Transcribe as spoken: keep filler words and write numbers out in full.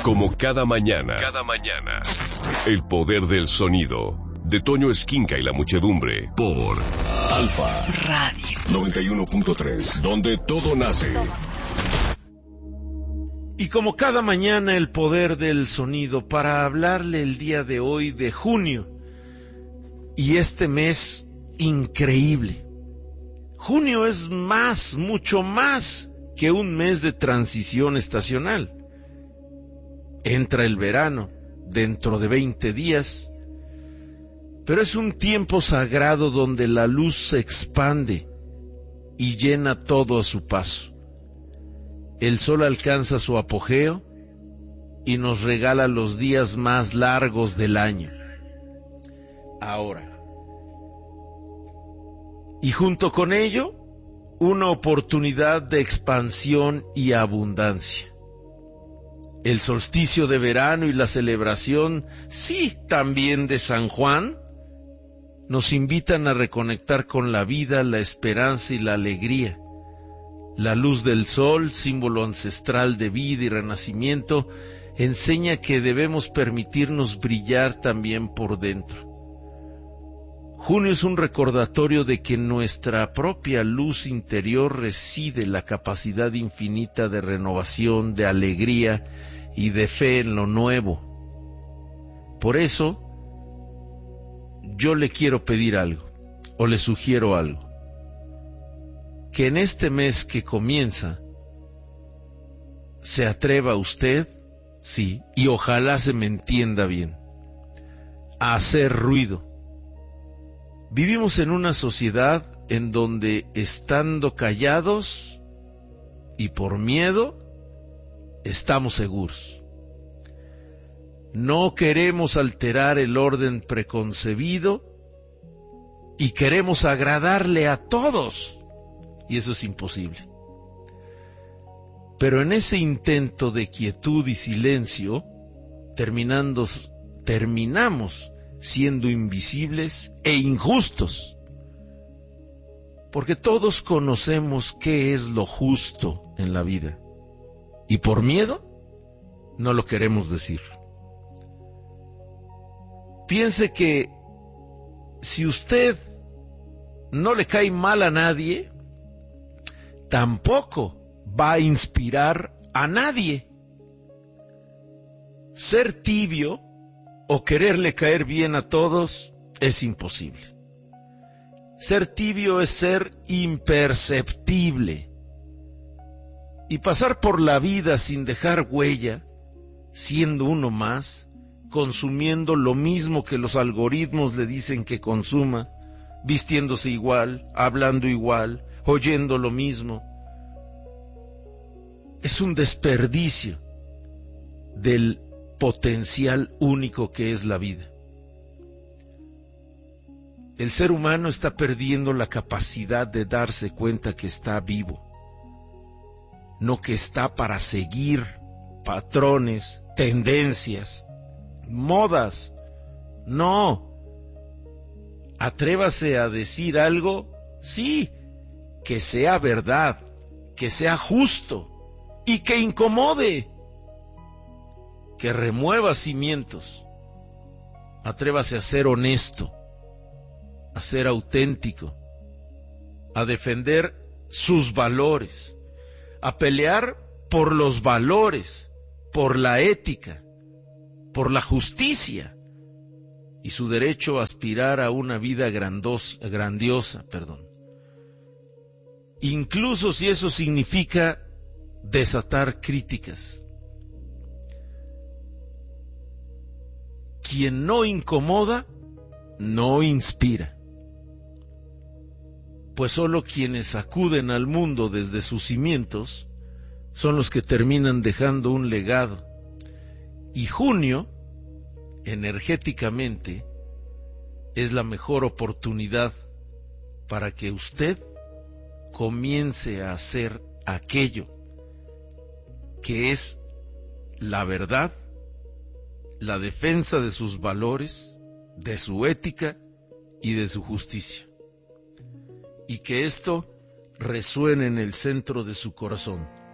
Como cada mañana, cada mañana, el poder del sonido, de Toño Esquinca y la muchedumbre, por Alfa Radio noventa y uno punto tres, donde todo nace. Y como cada mañana, el poder del sonido, para hablarle el día de hoy de junio, y este mes increíble. Junio es más, mucho más que un mes de transición estacional. Entra el verano dentro de veinte días, pero es un tiempo sagrado donde la luz se expande y llena todo a su paso. El sol alcanza su apogeo y nos regala los días más largos del año. Ahora, y junto con ello, una oportunidad de expansión y abundancia. El solsticio de verano y la celebración, sí, también de San Juan, nos invitan a reconectar con la vida, la esperanza y la alegría. La luz del sol, símbolo ancestral de vida y renacimiento, enseña que debemos permitirnos brillar también por dentro. Junio es un recordatorio de que en nuestra propia luz interior reside la capacidad infinita de renovación, de alegría y de fe en lo nuevo. Por eso, yo le quiero pedir algo, o le sugiero algo. Que en este mes que comienza, se atreva usted, sí, y ojalá se me entienda bien, a hacer ruido. Vivimos en una sociedad en donde, estando callados y por miedo, estamos seguros. No queremos alterar el orden preconcebido y queremos agradarle a todos, y eso es imposible. Pero en ese intento de quietud y silencio, terminando, terminamos siendo invisibles e injustos, porque todos conocemos qué es lo justo en la vida, y por miedo no lo queremos decir. Piense que si usted no le cae mal a nadie, tampoco va a inspirar a nadie. Ser tibio o quererle caer bien a todos es imposible. Ser tibio es ser imperceptible. Y pasar por la vida sin dejar huella, siendo uno más, consumiendo lo mismo que los algoritmos le dicen que consuma, vistiéndose igual, hablando igual, oyendo lo mismo. Es un desperdicio del potencial único que es la vida. El ser humano está perdiendo la capacidad de darse cuenta que está vivo, no que está para seguir patrones, tendencias, modas. No. Atrévase a decir algo, sí, que sea verdad, que sea justo y que incomode, que remueva cimientos. Atrévase a ser honesto, a ser auténtico, a defender sus valores, a pelear por los valores, por la ética, por la justicia y su derecho a aspirar a una vida grandos, grandiosa, perdón. Incluso si eso significa desatar críticas. Quien no incomoda, no inspira. Pues solo quienes acuden al mundo desde sus cimientos son los que terminan dejando un legado. Y junio, energéticamente, es la mejor oportunidad para que usted comience a hacer aquello que es la verdad, la defensa de sus valores, de su ética y de su justicia. Y que esto resuene en el centro de su corazón.